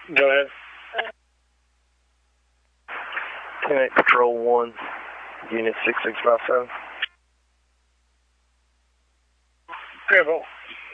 Go ahead. 10-8 Patrol 1, Unit 6657. Grab